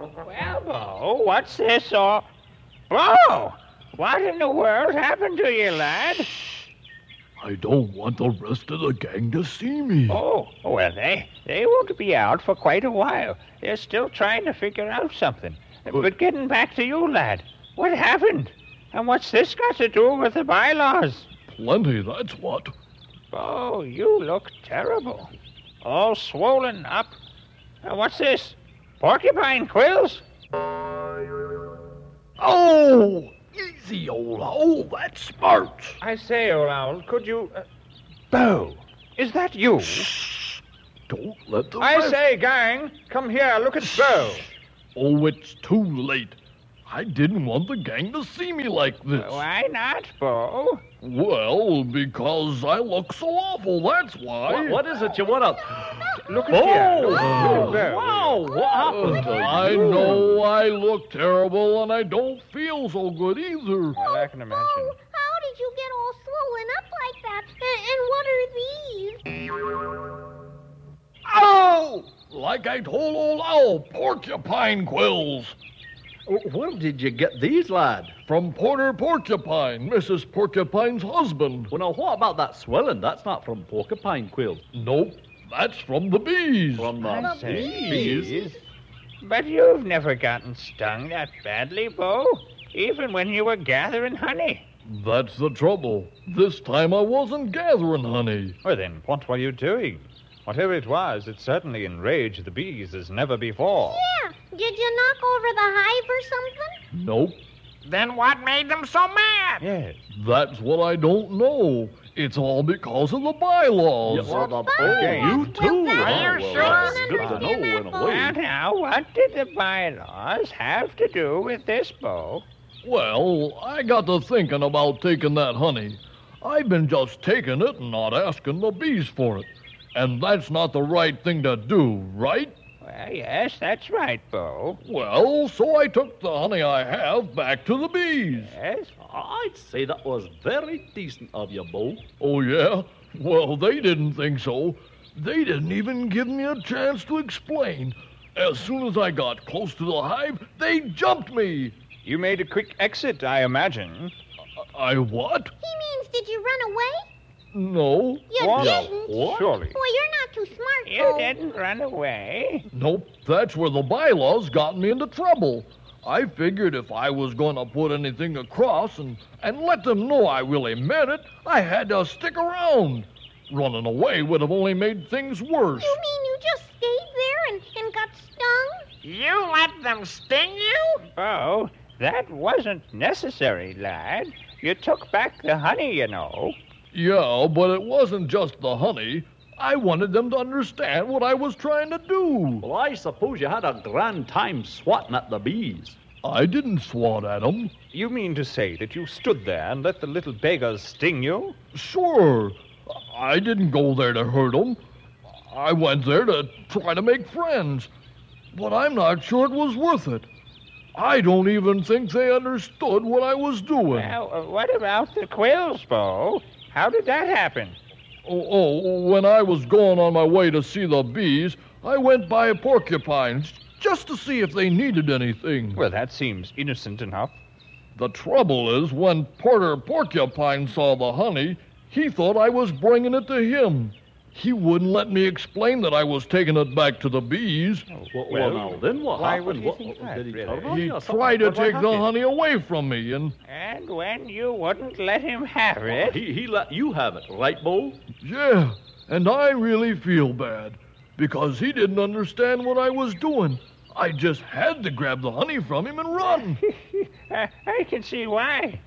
Well, Bo, what's this all... Bo! What in the world happened to you, lad? I don't want the rest of the gang to see me. Oh, well, they won't be out for quite a while. They're still trying to figure out something. But getting back to you, lad, what happened? And what's this got to do with the bylaws? Plenty, that's what. Oh, you look terrible. All swollen up. What's this? Porcupine quills? Oh! Easy, old owl. That's smart. I say, old owl, could you... Bo, is that you? Shh. Don't let the I rest... say, gang, come here, look at Bo. Oh, it's too late. I didn't want the gang to see me like this. Why not, Bo? Well, because I look so awful, that's why. What is it you want to... Look at here. Look Oh! at Bo. Wow, what happened to I you? know I look terrible, and I don't feel so good either. Well, I can imagine. Oh, how did you get all swollen up like that? And what are these? Oh! Like I told old owl, porcupine quills. Where did you get these, lad? From Porter Porcupine, Mrs. Porcupine's husband. Well, now, what about that swelling? That's not from porcupine quills. Nope, that's from the bees. From the I say, bees? But you've never gotten stung that badly, Bo, even when you were gathering honey. That's the trouble. This time I wasn't gathering honey. Well, then, what were you doing? Whatever it was, it certainly enraged the bees as never before. Yeah. Did you knock over the hive or something? Nope, Then what made them so mad? Yes. that's what I don't know. It's all because of the bylaws. Yeah, well, the... Okay. you too. Are you well, sure? that's good to know in a Well, way. now, what did the bylaws have to do with this, Bo? Well, I got to thinking about taking that honey. I've been just taking it and not asking the bees for it. And that's not the right thing to do, right? Well, yes, that's right, Bo. Well, so I took the honey I have back to the bees. Yes? I'd say that was very decent of you, Bo. Oh, yeah? Well, they didn't think so. They didn't even give me a chance to explain. As soon as I got close to the hive, they jumped me. You made a quick exit, I imagine. I what? He means, did you run away? No. You What? didn't. What? Surely. Boy, you're not too smart, You Bo. didn't run away. Nope, that's where the bylaws got me into trouble. I figured if I was going to put anything across and let them know I really meant it, I had to stick around. Running away would have only made things worse. You mean you just stayed there and got stung? You let them sting you? Bo, that wasn't necessary, lad. You took back the honey, you know. Yeah, but it wasn't just the honey. I wanted them to understand what I was trying to do. Well, I suppose you had a grand time swatting at the bees. I didn't swat at them. You mean to say that you stood there and let the little beggars sting you? Sure, I didn't go there to hurt them. I went there to try to make friends. But I'm not sure it was worth it. I don't even think they understood what I was doing. Well, what about the quills, Bo? How did that happen? When I was going on my way to see the bees, I went by porcupines just to see if they needed anything. Well, that seems innocent enough. The trouble is, when Porter Porcupine saw the honey, he thought I was bringing it to him. He wouldn't let me explain that I was taking it back to the bees. Well, now, then what why happened? would he think that, did he really? turn on He you or something? tried to What take the happened? honey away from me, and And when you wouldn't let him have it... He let you have it, right, Bo? yeah, and I really feel bad, because he didn't understand what I was doing. I just had to grab the honey from him and run. I can see why.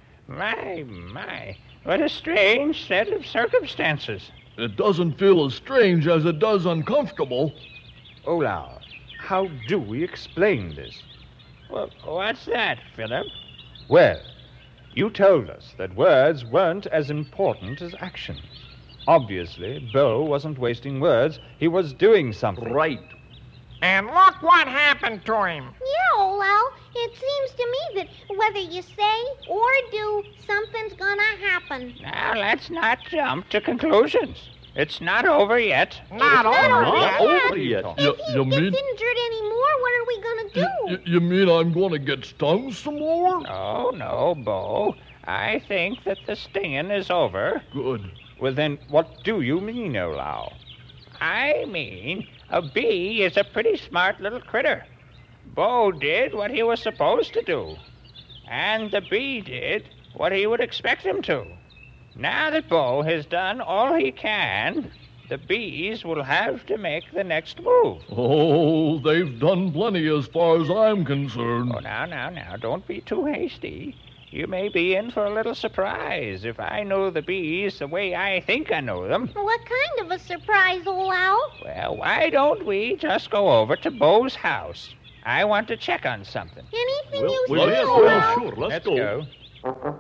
My. What a strange set of circumstances. It doesn't feel as strange as it does uncomfortable. Ola, how do we explain this? Well, what's that, Philip? Well, you told us that words weren't as important as actions. Obviously, Bo wasn't wasting words. He was doing something. Right. And look what happened to him. Yeah, Owl. It seems to me that whether you say or do, something's gonna happen. Now, let's not jump to conclusions. It's not over yet. Not over Not yet. over yet. If he You gets mean- injured anymore, what are we gonna do? You mean I'm going to get stung some more? Oh, no, Bo. I think that the stinging is over. Good. Well, then, what do you mean, Owl? I mean, a bee is a pretty smart little critter. Bo did what he was supposed to do, and the bee did what he would expect him to. Now that Bo has done all he can, the bees will have to make the next move. Oh, they've done plenty as far as I'm concerned. Oh, now, don't be too hasty. You may be in for a little surprise if I know the bees the way I think I know them. What kind of a surprise, old owl? Well, why don't we just go over to Bo's house? I want to check on something. Anything Well, you well, say, yes, old well, owl? sure. Let's go. go.